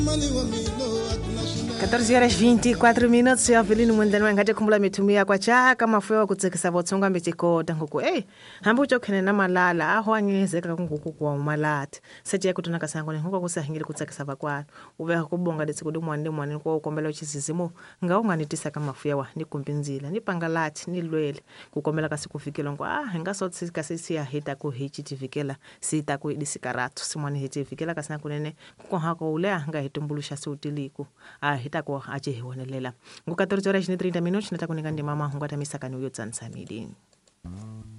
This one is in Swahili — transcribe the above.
14h24 ya vilini mwendani wangate kumbula mitumia kwa chaka mafuwa kutsekisa botsonga mbitiko tanguku hambu chokene na malala aho anyezeka kunguku kwa umalati seti ya kutuna kasango ni huko kusahingili kutsekisa bakwana uveha kubonga desi kudu mwani kwa ukombela uchizizimo ngaunga nitisa kama fuyawa ni kumpinzila ni pangalati ni lwele kukombela kasi kufikila nga sotsi kasi ya hita kuhichi tifikila sita kuidisikaratu simwani hiti fikila kasango nene kukohako ulea nga hitumbulusha siutiliku hita kwa aje hiwonelela. Ngukatorito horas ni 30 minutos natakunika ndi mama hungwata misakani uyo tsansamidini.